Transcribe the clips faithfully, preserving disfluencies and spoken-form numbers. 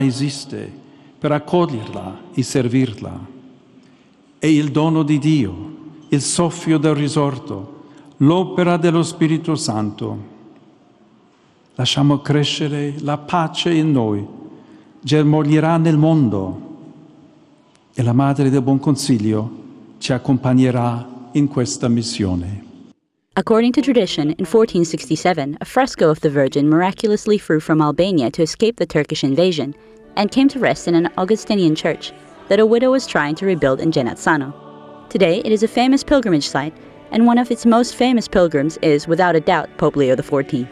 esiste per accoglierla e servirla. È il dono di Dio, il soffio del risorto, l'opera dello Spirito Santo. Lasciamo crescere la pace in noi, germoglierà nel mondo e la Madre del Buon Consiglio ci accompagnerà in questa missione. According to tradition, in fourteen sixty-seven, a fresco of the Virgin miraculously flew from Albania to escape the Turkish invasion and came to rest in an Augustinian church that a widow was trying to rebuild in Genazzano. Today, it is a famous pilgrimage site, and one of its most famous pilgrims is, without a doubt, Pope Leo the fourteenth.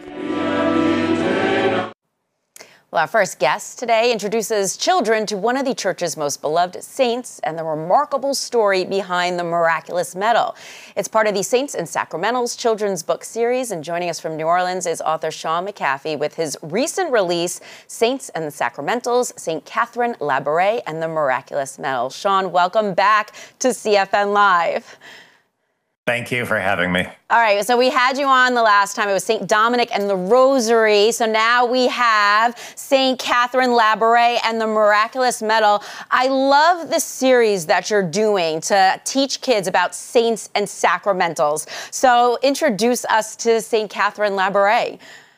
Well, our first guest today introduces children to one of the church's most beloved saints and the remarkable story behind the miraculous medal. It's part of the Saints and Sacramentals children's book series, and joining us from New Orleans is author Sean McAfee with his recent release, Saints and the Sacramentals, Saint Catherine Labouré and the Miraculous Medal. Sean, welcome back to C F N Live. Thank you for having me. All right, so we had you on the last time. It was Saint Dominic and the Rosary. So now we have Saint Catherine Labouré and the Miraculous Medal. I love the series that you're doing to teach kids about saints and sacramentals. So introduce us to Saint Catherine Labouré.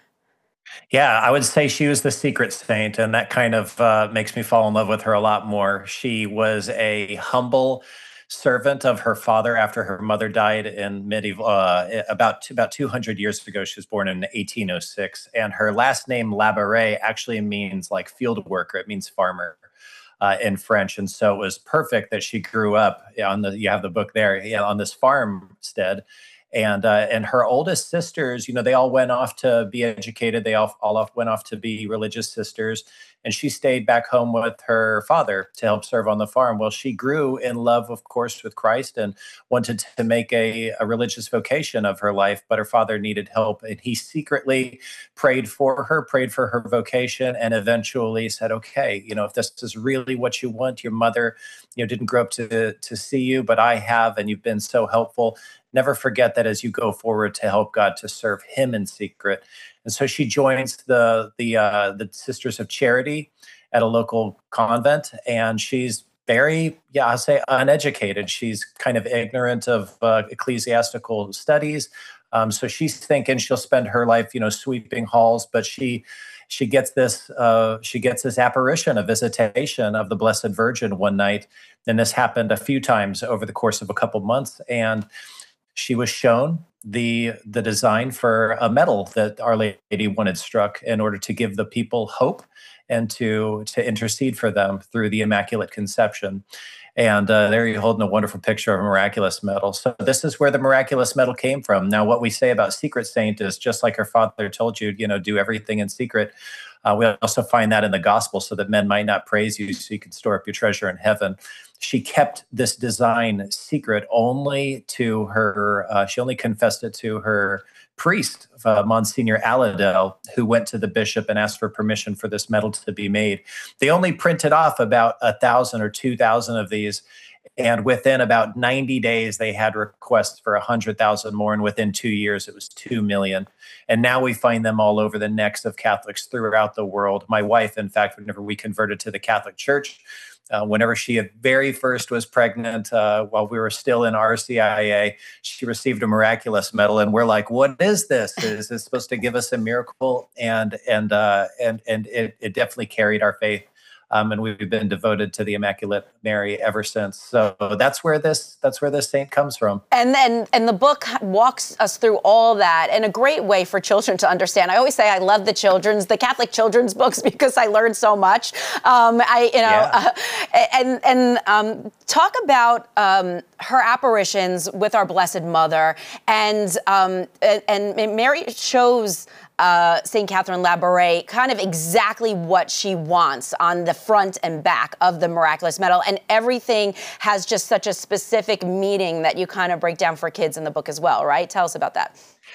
Yeah, I would say she was the secret saint, and that kind of uh, makes me fall in love with her a lot more. She was a humble servant of her father after her mother died in medieval uh, about about two hundred years ago. She was born in eighteen oh six, and her last name Labouré actually means like field worker. It means farmer uh, in French, and so it was perfect that she grew up on the. You have the book there, you know, on this farmstead. And uh, and her oldest sisters, you know, they all went off to be educated. They all all off, went off to be religious sisters, and she stayed back home with her father to help serve on the farm. Well, she grew in love, of course, with Christ and wanted to make a, a religious vocation of her life, but her father needed help, and he secretly prayed for her, prayed for her vocation, and eventually said, "Okay, you know, if this is really what you want, your mother, you know, didn't grow up to to see you, but I have, and you've been so helpful. Never forget that as you go forward to help God, to serve Him in secret." And so she joins the the uh, the Sisters of Charity at a local convent, and she's very, yeah, I'll say uneducated. She's kind of ignorant of uh, ecclesiastical studies. Um, so she's thinking she'll spend her life, you know, sweeping halls, but she she gets this uh, she gets this apparition, a visitation of the Blessed Virgin one night, and this happened a few times over the course of a couple months, and she was shown the the design for a medal that Our Lady wanted struck in order to give the people hope and to to intercede for them through the Immaculate Conception. And uh, there you're holding a wonderful picture of a miraculous medal. So this is where the miraculous medal came from. Now, what we say about secret saint is just like her father told you, you know, do everything in secret. Uh, we also find that in the gospel, so that men might not praise you, so you can store up your treasure in heaven. She kept this design secret only to her, uh, she only confessed it to her priest, uh, Monsignor Aladel, who went to the bishop and asked for permission for this medal to be made. They only printed off about a thousand or two thousand of these, and within about ninety days, they had requests for one hundred thousand more, and within two years, it was two million. And now we find them all over the necks of Catholics throughout the world. My wife, in fact, whenever we converted to the Catholic Church, Uh, whenever she at very first was pregnant, uh, while we were still in R C I A, she received a miraculous medal, and we're like, "What is this? Is this supposed to give us a miracle?" And and uh, and and it, it definitely carried our faith, um, and we've been devoted to the Immaculate Mary ever since. So that's where this that's where this saint comes from. And then and the book walks us through all that in a great way for children to understand. I always say I love the children's, the Catholic children's books because I learned so much. Um, I, you know, Yeah. uh, and and um, talk about um, her apparitions with our Blessed Mother, and um, and, and Mary shows Uh, Saint Catherine Labouré kind of exactly what she wants on the front and back of the miraculous medal, and everything has just such a specific meaning that you kind of break down for kids in the book as well, right? Tell us about that.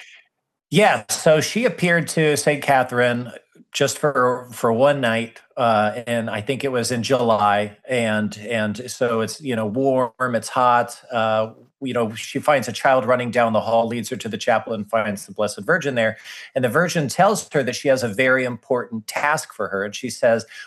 Yeah, so she appeared to Saint Catherine just for for one night, uh, and I think it was in July, and and so it's, you know, warm, it's hot. Uh, you know, she finds a child running down the hall, leads her to the chapel, and finds the Blessed Virgin there. And the Virgin tells her that she has a very important task for her, and she says,